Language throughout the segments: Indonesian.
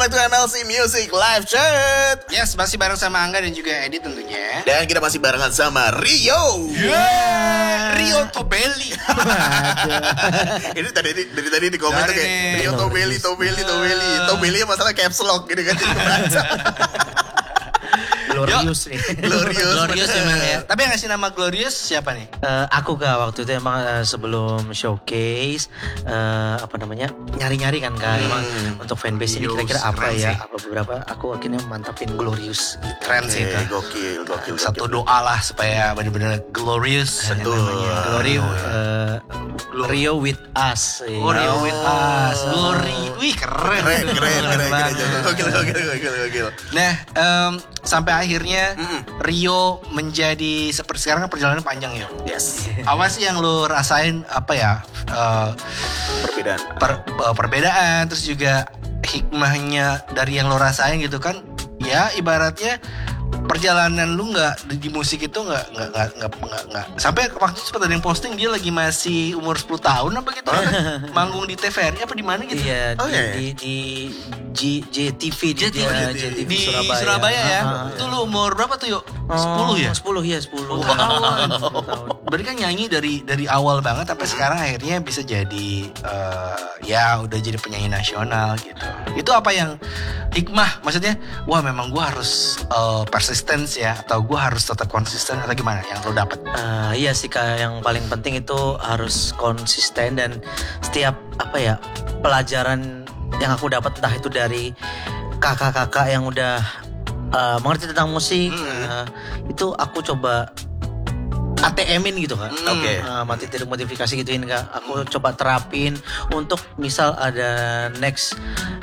welcome back to MLC Music Live Chat. Yes, masih bareng sama Angga dan juga Edi tentunya. Dan kita masih barengan sama Rio. Rio Tobelli. Ini dari tadi di komen tuh kayak Rio Tobelli. Tobelli masalah caps lock gitu kan. Glorious nih. Glorious emang ya. Tapi yang ngasih nama Glorious siapa nih? Aku waktu itu emang sebelum showcase nyari-nyari kan emang untuk fanbase ini kira-kira apa ya, apa beberapa aku akhirnya mantapin Glorious. Keren sih itu. Gokil. Satu doa lah supaya benar-benar glorious. Rio with us. Rio with us. Glory. Wih keren. Gokil. Nah, sampai akhirnya Rio menjadi seperti sekarang kan perjalanan panjang ya. Yes. Apa sih yang lo rasain perbedaan terus juga hikmahnya dari yang lo rasain gitu kan? Ya ibaratnya perjalanan lu nggak di musik itu nggak sampai waktu itu sempat ada yang posting dia lagi masih umur 10 tahun apa gitu manggung di TVRI apa di mana gitu. Iya, di JTV di Surabaya ya. Itu lu umur berapa tuh yuk? 10 ya? 10 tahun. Berarti kan nyanyi dari awal banget sampai sekarang akhirnya bisa jadi udah jadi penyanyi nasional gitu. Itu apa yang hikmah? Maksudnya wah memang gue harus persistence ya, atau gue harus tetap konsisten atau gimana yang lo dapet? Iya sih Kak, yang paling penting itu harus konsisten dan setiap pelajaran yang aku dapat entah itu dari kakak-kakak yang udah mengerti tentang musik, itu aku coba ATM-in gitu kan. Oke. Modifikasi gituin Kak. Aku coba terapin untuk misal ada next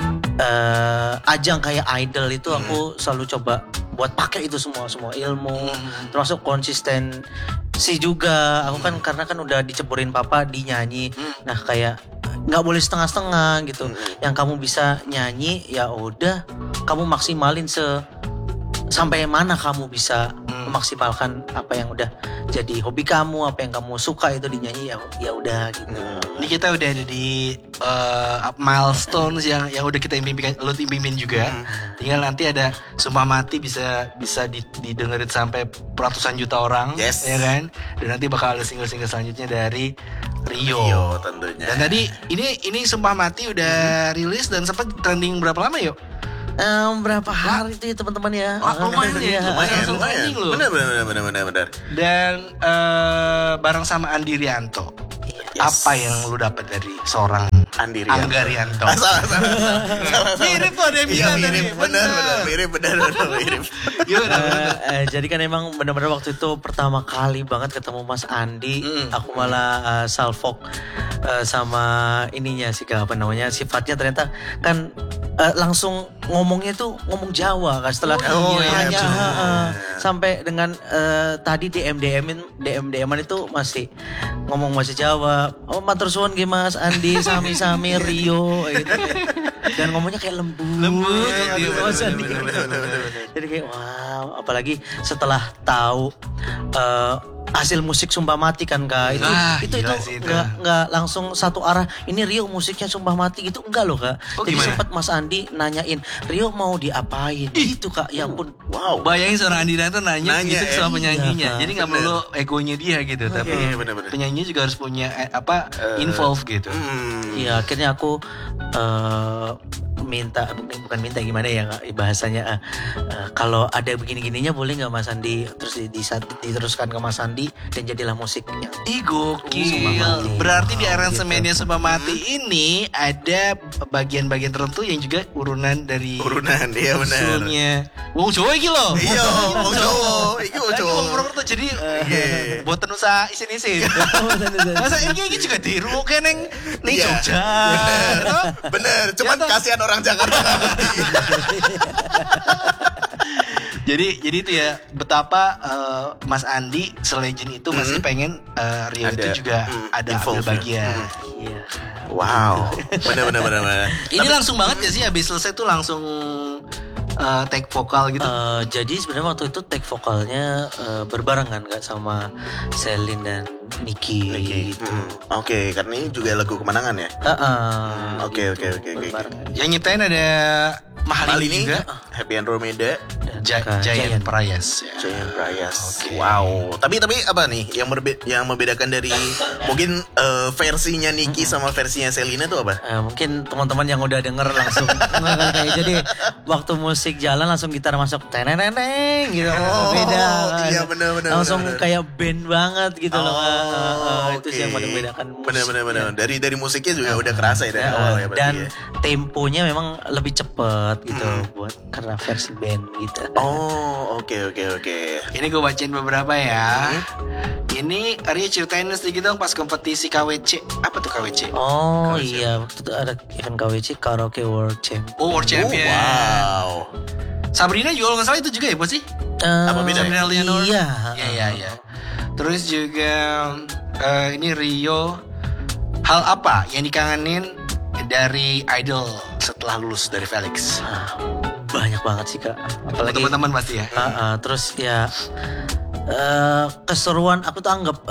ajang kayak Idol itu aku selalu coba buat pakai itu semua ilmu, termasuk konsistensi juga. Aku kan karena kan udah diceburin papa di nyanyi. Nah kayak nggak boleh setengah-setengah gitu. Yang kamu bisa nyanyi ya udah kamu maksimalin sampai mana kamu bisa memaksimalkan apa yang udah jadi hobi kamu, apa yang kamu suka itu dinyanyi ya udah gitu. Ini kita udah ada di milestones yang udah kita impikan, lo impimin juga. Tinggal nanti ada Sumpah Mati bisa didengerin sampai ratusan juta orang, yes. Ya kan? Dan nanti bakal ada single-single selanjutnya dari Rio tentunya. Dan tadi ini Sumpah Mati udah rilis dan sempat trending berapa lama yuk? Berapa hari itu ya teman-teman ya? Lumayan ya. Benar. Dan bareng sama Andi Rianto. Yes. Apa yang lu dapat dari seorang Angga Rianto? Salah. Mirip tuh ada yang bilang tadi. Mirip. Jadi kan emang benar-benar waktu itu pertama kali banget ketemu Mas Andi, aku malah salfok sama ininya sih sifatnya ternyata kan langsung ngomongnya tuh ngomong Jawa kan setelah sampai dengan tadi DM-an itu masih ngomong masih Jawa. Oh matur suwun nggih Mas Andi sami-sami Rio gitu. Dan ngomongnya kayak lembut gitu Mas Andi. Jadi kayak wow, apalagi setelah tahu hasil musik Sumpah Mati kan Kak. Itu enggak langsung satu arah. Ini Rio musiknya Sumpah Mati gitu enggak loh Kak. Jadi sempat Mas Andi nanyain Rio mau diapain gitu Kak. Ya ampun. Wow. Bayangin seorang Andi Rianto nanya gitu sama penyanyinya. Jadi enggak perlu egonya dia gitu, tapi penyanyinya juga harus punya involve gitu. Iya, akhirnya aku bukan minta gimana ya bahasanya kalau ada begini-gininya boleh nggak Mas Andi, terus diteruskan ke Mas Andi dan jadilah musik yang gokil. Berarti di aransemennya Sumpah Mati ini ada bagian-bagian tertentu yang juga urunan, iya benar. Usulnya wong Jawa iki lho. Iya, wong Jawa. Iki wong Jawa. Jadi boten usah isin-isin. Masa iki juga dirungokke ning Jogja. Bener. Cuman kasihan orang Jakarta. Jadi itu ya betapa Mas Andi selegend itu masih pengen Rio itu juga ada ambil bagian. Iya. Wow. Benar. Ini langsung banget ya sih habis selesai tuh langsung take vokal gitu. Jadi sebenarnya waktu itu take vokalnya berbarengan Kak sama Selin dan Niki gitu. Oke, karena ini juga lagu kemenangan ya. Oke. Yang nyiptain ada Mahalini juga. Happy Andromeda, Giant Prayas. Ya. Giant Prayas. Oke. Wow. Tapi apa nih yang membedakan dari mungkin versinya Niki sama versinya Selina tuh apa? Mungkin teman-teman yang udah denger langsung nggak kayak jadi waktu musik jalan langsung gitar masuk teneneng gitu. Beda. Iya benar. Langsung kayak band banget gitu loh. Itu sih yang paling membedakan. Benar. Dari musiknya juga udah kerasa ya dari awal ya berarti. Dan ya. temponya memang lebih cepet gitu buat karena versi band gitu. Oh, oke. Ini gue bacain beberapa ya. Ini Rio ceritain sedikit dong pas kompetisi KWC. Apa tuh KWC? Oh KWC. iya, waktu itu ada event KWC Karaoke World Champion. Oh, World Champion. Wow. Sabrina juga kalau nggak salah itu juga ya, bos sih? Apa beda? Sabrina Leonor? Iya. Iya. Terus juga ini Rio, hal apa yang dikangenin dari Idol setelah lulus dari Felix? Banyak banget sih Kak. Apalagi Teman-teman pasti ya. terus ya keseruan aku tuh anggap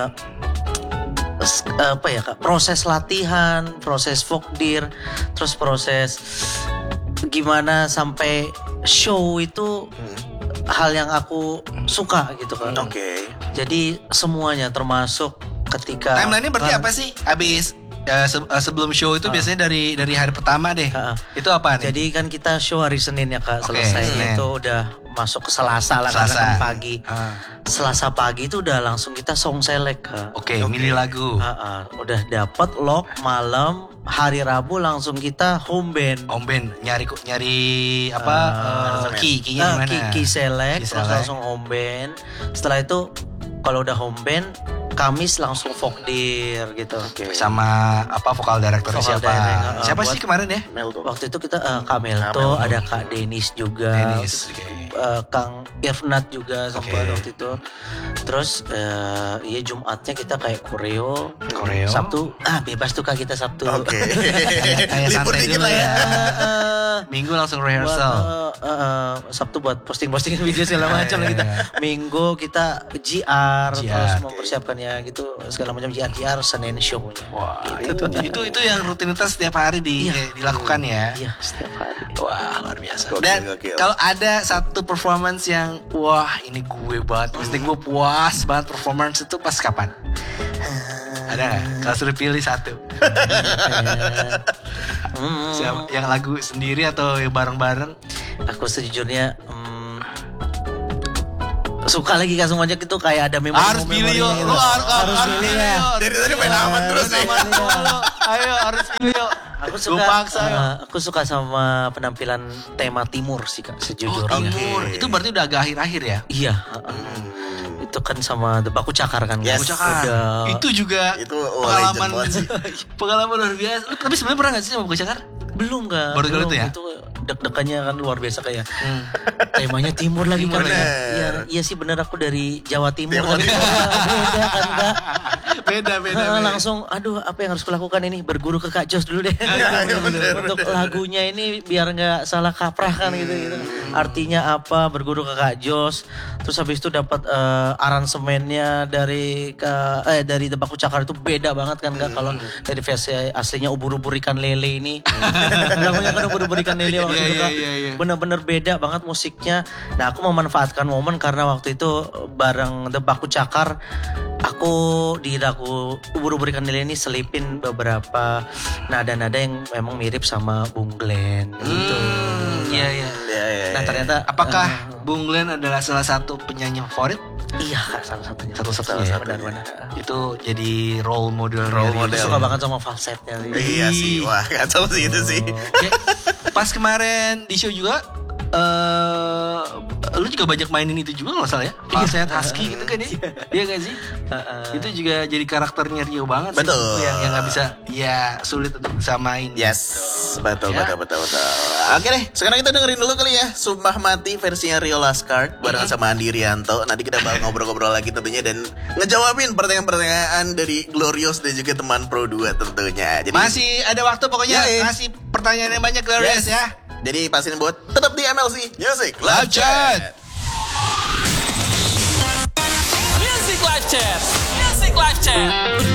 apa ya Kak, proses latihan, proses vokdir, terus proses gimana sampai show itu hal yang aku suka gitu kan. Oke. Jadi semuanya termasuk ketika Timeline-nya berarti apa sih? Abis sebelum show itu biasanya dari hari pertama deh. Itu apa nih? Jadi kan kita show hari Senin ya Kak, Oke, selesai Senin. itu udah masuk ke Selasa lah Selasa. karena kan pagi. Selasa pagi itu udah langsung kita song select Kak. Oke, milih lagu. Udah dapat lock malam, hari Rabu langsung kita home band. Om Ben nyari apa key-nya gimana? Key select, Key terus select. langsung home band. Setelah itu kalau udah home band, Kamis langsung vokdir gitu. Sama apa vokal director Vokal siapa? direct, Siapa buat- sih kemarin ya? Melto. Waktu itu kita Kak Melto, ada Kak Denis juga. Dennis. Kang Irfnat juga sempat Oke. waktu itu. Terus iya Jumatnya kita kayak koreo. Koreo. Sabtu bebas tuh Kak kita Sabtu. Oke. Kayak Libur santai dikit dulu lah ya. Minggu langsung Buat, rehearsal. Sabtu buat posting-posting video segala macam lah kita. Iya. Minggu kita GR, terus GR. mempersiapkannya gitu segala macam GR Senin show-nya. Wah, itu yang rutinitas setiap hari dilakukan ya. Iya, setiap hari. Wah, luar biasa. Gokil, Dan gokil. kalau ada satu performance yang wah ini gue banget, mesti gue puas banget performance itu pas kapan? Ada nggak? Kalau suruh pilih satu, siapa? Yang lagu sendiri atau yang bareng-bareng? Aku sejujurnya suka lagi Kak semuanya itu kayak ada memori. Harus pilih yo, lu harus pilih ya. Dari tadi main aman terus nih. Ayo harus pilih yo. Aku aku suka sama penampilan tema timur sih Kak sejujurnya. Timur, itu berarti udah agak akhir-akhir ya? Iya. Itu kan sama The Baku Cakar kan. Yes. Kak? Cakar. Udah. Itu juga Itu pengalaman legend banget sih. pengalaman luar biasa. Lu tapi sebenarnya pernah gak sih sama Baku Cakar? Belum Kak. Baru kali belum. itu ya? Itu deg-degannya kan luar biasa kayak. Temanya timur lagi kan. Bener. Iya sih bener aku dari Jawa Timur. Jawa tapi beda kan Kak. Beda. Langsung aduh apa yang harus kulakukan ini berguru ke Kak Jos dulu deh. Iya, bener, Untuk lagunya ini biar nggak salah kaprah kan gitu. Artinya apa berguru ke Kak Jos. Terus habis itu dapat aransemennya dari The Baku Cakar itu beda banget kan Kak. Kalau dari versi aslinya ubur-ubur ikan lele ini. Lagunya kan ubur-ubur ikan lele waktu itu Kak. Iya. Bener-bener beda banget musiknya. Nah aku memanfaatkan momen karena waktu itu bareng The Baku Cakar aku di lagu ubur-ubur ikan lele ini selipin beberapa nada-nada yang memang mirip sama Bung Glenn gitu. Iya. Nah ternyata Apakah Bung Glenn adalah salah satu penyanyi favorit? iya Kak salah satunya. Satu-satunya. Iya, benar-benar. Itu jadi role model. Aku suka banget sama falsetnya. Iya sih, wah kacau sih itu sih. Oke, pas kemarin di show juga lu juga banyak mainin itu juga nggak salah ya? Falset husky gitu kan ya? Iya gak sih? Itu juga jadi karakternya Rio banget sih. Betul. Itu yang nggak bisa, ya sulit untuk disamain. Yes, betul. Oke deh, sekarang kita dengerin dulu kali ya Sumpah Mati versinya Rio Laskard barengan sama Andi Rianto. Nanti kita bakal ngobrol-ngobrol lagi tentunya dan ngejawabin pertanyaan-pertanyaan dari Glorious dan juga teman Pro 2 tentunya. Jadi Masih ada waktu pokoknya, Yoi. masih pertanyaan yang banyak Glorious ya. Jadi pastiin buat tetap di MLC Music Live Chat. Chat. Music Live Chat.